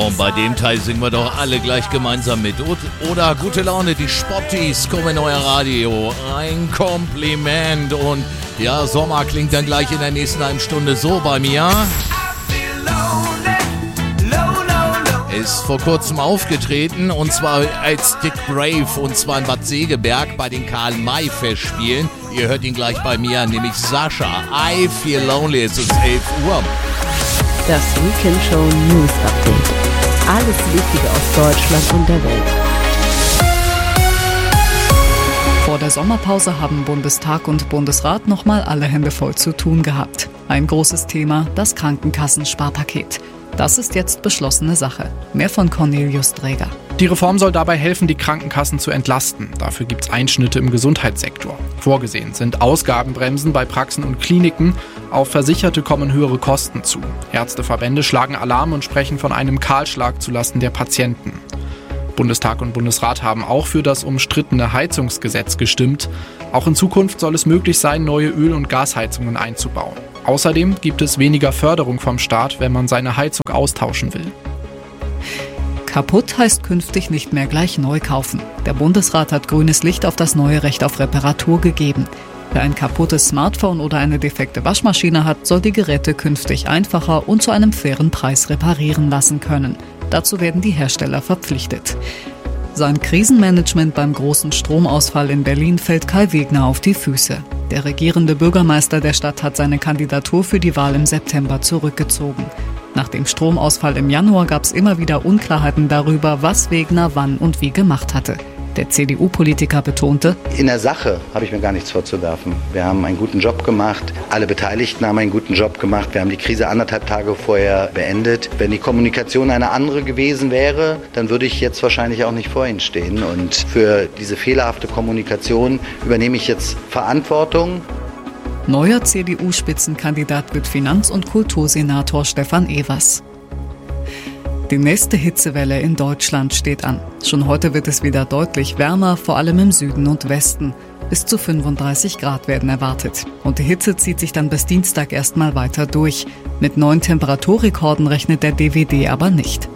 Und bei dem Teil singen wir doch alle gleich gemeinsam mit. Oder gute Laune, die Spotties kommen in euer Radio. Ein Kompliment. Und ja, Sommer klingt dann gleich in der nächsten halben Stunde so bei mir. Ist vor kurzem aufgetreten und zwar als Dick Brave und zwar in Bad Segeberg bei den Karl-May-Festspielen. Ihr hört ihn gleich bei mir, nämlich Sascha. I Feel Lonely. Es ist 11 Uhr. Das Weekend Show News Update. Alles Wichtige aus Deutschland und der Welt. Vor der Sommerpause haben Bundestag und Bundesrat nochmal alle Hände voll zu tun gehabt. Ein großes Thema, das Krankenkassensparpaket. Das ist jetzt beschlossene Sache. Mehr von Cornelius Dräger. Die Reform soll dabei helfen, die Krankenkassen zu entlasten. Dafür gibt es Einschnitte im Gesundheitssektor. Vorgesehen sind Ausgabenbremsen bei Praxen und Kliniken. Auf Versicherte kommen höhere Kosten zu. Ärzteverbände schlagen Alarm und sprechen von einem Kahlschlag zulasten der Patienten. Bundestag und Bundesrat haben auch für das umstrittene Heizungsgesetz gestimmt. Auch in Zukunft soll es möglich sein, neue Öl- und Gasheizungen einzubauen. Außerdem gibt es weniger Förderung vom Staat, wenn man seine Heizung austauschen will. Kaputt heißt künftig nicht mehr gleich neu kaufen. Der Bundesrat hat grünes Licht auf das neue Recht auf Reparatur gegeben. Wer ein kaputtes Smartphone oder eine defekte Waschmaschine hat, soll die Geräte künftig einfacher und zu einem fairen Preis reparieren lassen können. Dazu werden die Hersteller verpflichtet. Sein Krisenmanagement beim großen Stromausfall in Berlin fällt Kai Wegner auf die Füße. Der regierende Bürgermeister der Stadt hat seine Kandidatur für die Wahl im September zurückgezogen. Nach dem Stromausfall im Januar gab es immer wieder Unklarheiten darüber, was Wegner wann und wie gemacht hatte. Der CDU-Politiker betonte: In der Sache habe ich mir gar nichts vorzuwerfen. Wir haben einen guten Job gemacht. Alle Beteiligten haben einen guten Job gemacht. Wir haben die Krise 1,5 Tage vorher beendet. Wenn die Kommunikation eine andere gewesen wäre, dann würde ich jetzt wahrscheinlich auch nicht vor Ihnen stehen. Und für diese fehlerhafte Kommunikation übernehme ich jetzt Verantwortung. Neuer CDU-Spitzenkandidat wird Finanz- und Kultursenator Stefan Evers. Die nächste Hitzewelle in Deutschland steht an. Schon heute wird es wieder deutlich wärmer, vor allem im Süden und Westen. Bis zu 35 Grad werden erwartet. Und die Hitze zieht sich dann bis Dienstag erstmal weiter durch. Mit neuen Temperaturrekorden rechnet der DWD aber nicht.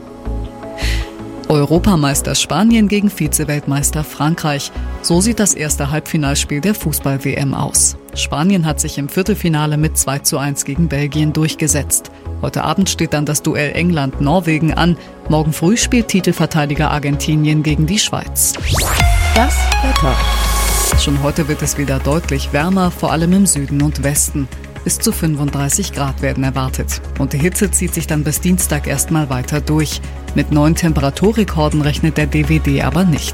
Europameister Spanien gegen Vize-Weltmeister Frankreich. So sieht das erste Halbfinalspiel der Fußball-WM aus. Spanien hat sich im Viertelfinale mit 2:1 gegen Belgien durchgesetzt. Heute Abend steht dann das Duell England-Norwegen an. Morgen früh spielt Titelverteidiger Argentinien gegen die Schweiz. Das Wetter. Schon heute wird es wieder deutlich wärmer, vor allem im Süden und Westen. Bis zu 35 Grad werden erwartet. Und die Hitze zieht sich dann bis Dienstag erstmal weiter durch. Mit neuen Temperaturrekorden rechnet der DWD aber nicht.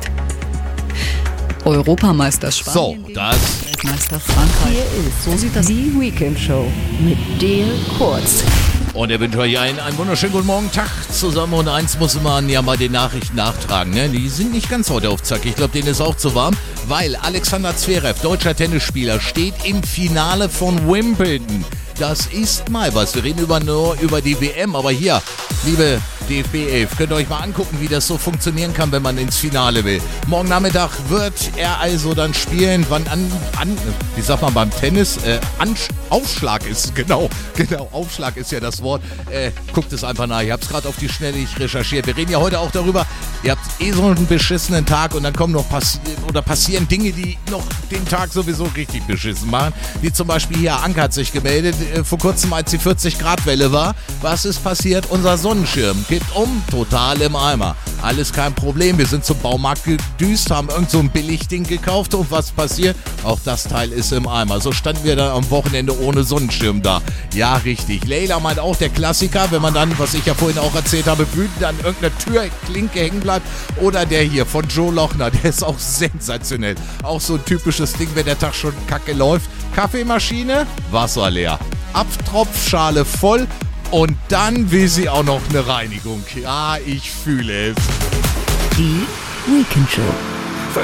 Europameister Spanien So, gegen das Weltmeister Frankreich. Hier ist So sieht das die Weekend Show mit dir kurz. Und er wünscht euch einen wunderschönen guten Morgen, Tag zusammen. Und eins muss man ja mal den Nachrichten nachtragen, ne? Die sind nicht ganz heute auf Zack. Ich glaube, denen ist auch zu warm, weil Alexander Zverev, deutscher Tennisspieler, steht im Finale von Wimbledon. Das ist mal was. Wir reden nur über die WM, aber hier, liebe DFB 11, könnt ihr euch mal angucken, wie das so funktionieren kann, wenn man ins Finale will. Morgen Nachmittag wird er also dann spielen, wann wie sagt man beim Tennis? Aufschlag ist, genau, Aufschlag ist ja das Wort. Guckt es einfach nach, ich hab's gerade auf die Schnelle recherchiert. Wir reden ja heute auch darüber, ihr habt so einen beschissenen Tag und dann kommen noch passieren Dinge, die noch den Tag sowieso richtig beschissen machen. Wie zum Beispiel hier, Anke hat sich gemeldet, vor kurzem, als die 40-Grad-Welle war. Was ist passiert? Unser Sonnenschirm kippt total im Eimer. Alles kein Problem. Wir sind zum Baumarkt gedüst, haben irgend so ein Billigding gekauft und was passiert? Auch das Teil ist im Eimer. So standen wir dann am Wochenende ohne Sonnenschirm da. Ja, richtig. Leila meint auch, der Klassiker, wenn man dann, was ich ja vorhin auch erzählt habe, wütend an irgendeiner Türklinke hängen bleibt. Oder der hier von Joe Lochner, der ist auch sensationell. Auch so ein typisches Ding, wenn der Tag schon kacke läuft. Kaffeemaschine, Wasser leer. Abtropfschale voll. Und dann will sie auch noch eine Reinigung. Ja, ich fühle es. Die Weekend Show.